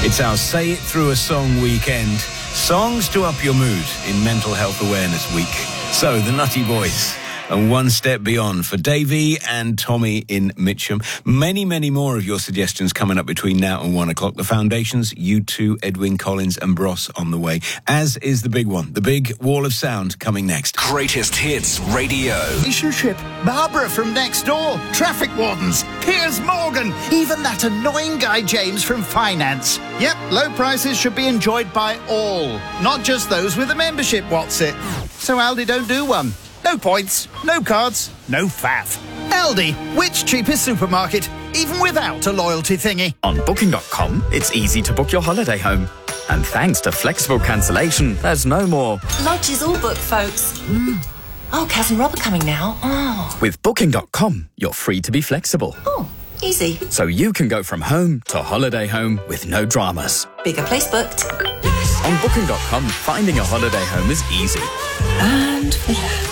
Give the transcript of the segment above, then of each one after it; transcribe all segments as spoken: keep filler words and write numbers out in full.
It's our Say It Through a Song weekend. Songs to up your mood in Mental Health Awareness Week. So, the Nutty Boys, and One Step Beyond for Davey and Tommy in Mitcham. Many, many more of your suggestions coming up between now and one o'clock. The Foundations, U two, Edwyn Collins and Bros on the way. As is the big one, the big Wall of Sound coming next. Greatest Hits Radio. Relationship. Barbara from next door. Traffic wardens. Piers Morgan. Even that annoying guy James from finance. Yep, low prices should be enjoyed by all. Not just those with a membership, what's it? So Aldi don't do one. No points, no cards, no faff. Aldi, which cheapest supermarket, even without a loyalty thingy? On Booking dot com, it's easy to book your holiday home. And thanks to flexible cancellation, there's no more. Lodge is all booked, folks. Mm. Oh, Kaz and Rob are coming now. Oh. With Booking dot com, you're free to be flexible. Oh, easy. So you can go from home to holiday home with no dramas. Bigger place booked. On Booking dot com, finding a holiday home is easy. And relax.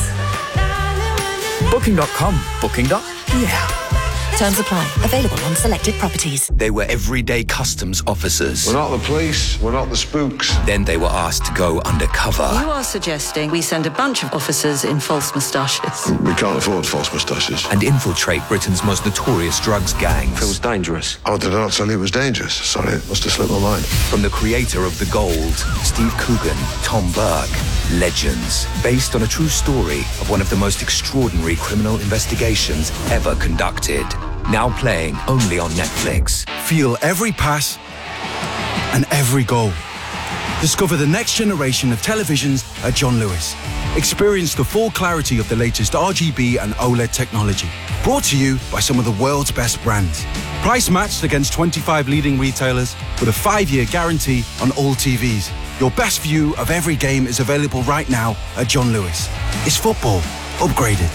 Booking dot com. Booking. Yeah. Terms apply. Available on selected properties. They were everyday customs officers. We're not the police. We're not the spooks. Then they were asked to go undercover. You are suggesting we send a bunch of officers in false moustaches. We can't afford false moustaches. And infiltrate Britain's most notorious drugs gangs. Feels dangerous. Oh, did I not tell you it was dangerous? Sorry, it must have slipped my mind. From the creator of The Gold, Steve Coogan, Tom Burke, legends. Based on a true story of one of the most extraordinary criminal investigations ever conducted. Now playing only on Netflix. Feel every pass and every goal. Discover the next generation of televisions at John Lewis. Experience the full clarity of the latest R G B and OLED technology. Brought to you by some of the world's best brands. Price matched against twenty-five leading retailers with a five-year guarantee on all T Vs. Your best view of every game is available right now at John Lewis. It's football upgraded.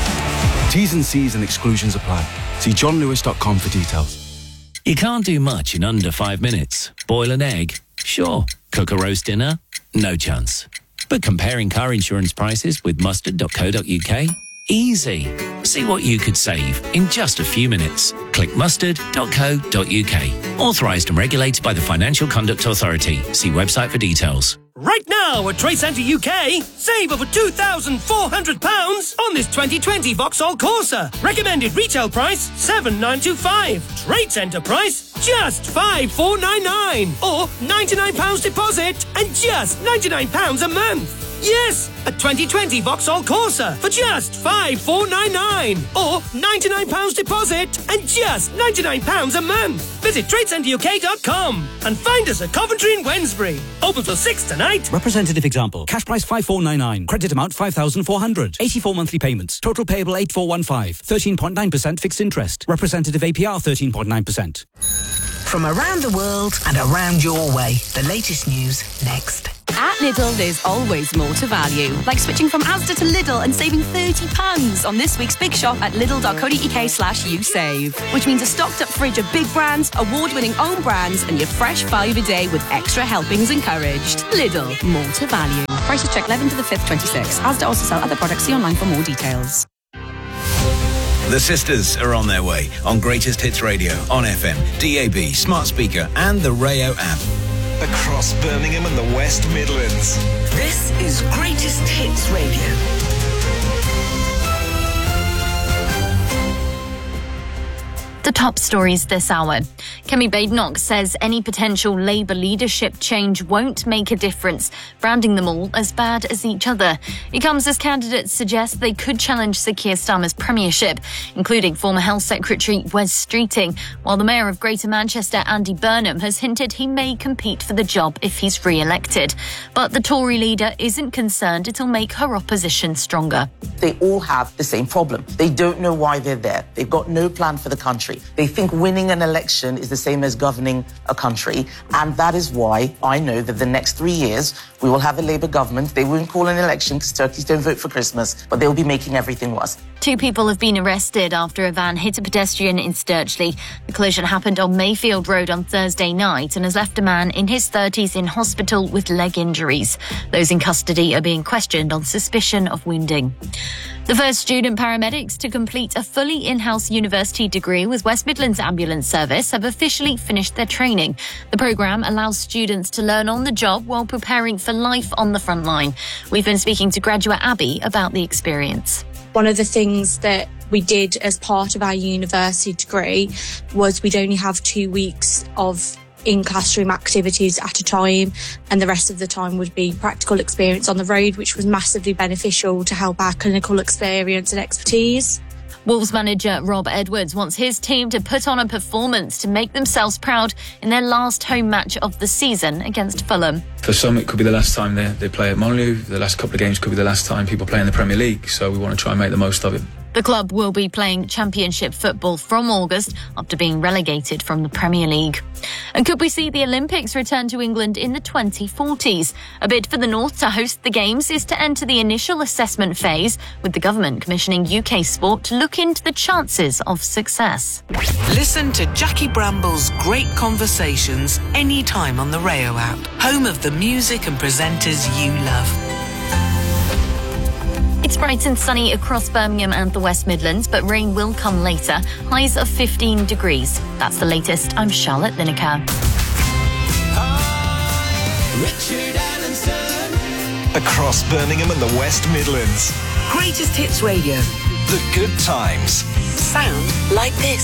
T's and C's and exclusions apply. See john lewis dot com for details. You can't do much in under five minutes. Boil an egg? Sure. Cook a roast dinner? No chance. But comparing car insurance prices with mustard dot co dot uk? Easy. See what you could save in just a few minutes. Click mustard dot co dot uk. Authorised and regulated by the Financial Conduct Authority. See website for details. Right now at Trade Centre U K, save over two thousand four hundred pounds on this twenty twenty Vauxhall Corsa. Recommended retail price seven thousand nine hundred twenty-five. Trade Centre price just five thousand four hundred ninety-nine. Or ninety-nine pounds deposit and just ninety-nine pounds a month. Yes, a twenty twenty Vauxhall Corsa for just five thousand four hundred ninety-nine. Or ninety-nine pounds deposit and just ninety-nine pounds a month. Visit trade centre u k dot com and find us at Coventry and Wednesbury. Open till six tonight. Representative example. Cash price five thousand four hundred ninety-nine. Credit amount five thousand four hundred. eighty-four monthly payments. Total payable eight thousand four hundred fifteen. thirteen point nine percent fixed interest. Representative A P R thirteen point nine percent. From around the world and around your way. The latest news next. At Lidl, there's always more to value. Like switching from Asda to Lidl and saving thirty pounds on this week's big shop at lidl dot co dot uk slash you save. Which means a stocked up fridge of big brands, award-winning own brands, and your fresh five a day with extra helpings encouraged. Lidl, more to value. Prices check eleventh to the fifth, twenty-six. Asda also sell other products. See online for more details. The Sisters are on their way on Greatest Hits Radio, on F M, D A B, smart speaker and the Rayo app. Across Birmingham and the West Midlands. This is Greatest Hits Radio. The top stories this hour. Kemi Badenoch says any potential Labour leadership change won't make a difference, branding them all as bad as each other. It comes as candidates suggest they could challenge Sir Keir Starmer's premiership, including former Health Secretary Wes Streeting, while the Mayor of Greater Manchester, Andy Burnham, has hinted he may compete for the job if he's re-elected. But the Tory leader isn't concerned it'll make her opposition stronger. They all have the same problem. They don't know why they're there. They've got no plan for the country. They think winning an election is the same as governing a country. And that is why I know that the next three years we will have a Labour government. They won't call an election because turkeys don't vote for Christmas, but they'll be making everything worse. Two people have been arrested after a van hit a pedestrian in Sturchley. The collision happened on Mayfield Road on Thursday night and has left a man in his thirties in hospital with leg injuries. Those in custody are being questioned on suspicion of wounding. The first student paramedics to complete a fully in-house university degree with West Midlands Ambulance Service have officially finished their training. The programme allows students to learn on the job while preparing for life on the front line. We've been speaking to graduate Abby about the experience. One of the things that we did as part of our university degree was we'd only have two weeks of in-classroom activities at a time, and the rest of the time would be practical experience on the road, which was massively beneficial to help our clinical experience and expertise. Wolves manager Rob Edwards wants his team to put on a performance to make themselves proud in their last home match of the season against Fulham. For some, it could be the last time they, they play at Molineux. The last couple of games could be the last time people play in the Premier League, so we want to try and make the most of it. The club will be playing Championship football from August after being relegated from the Premier League. And could we see the Olympics return to England in the twenty forties? A bid for the North to host the Games is to enter the initial assessment phase, with the government commissioning U K Sport to look into the chances of success. Listen to Jackie Bramble's Great Conversations anytime on the Rayo app, home of the music and presenters you love. It's bright and sunny across Birmingham and the West Midlands, but rain will come later. Highs of fifteen degrees. That's the latest. I'm Charlotte Lineker. Richard Allenson. Across Birmingham and the West Midlands. Greatest Hits Radio. The good times. Sound like this.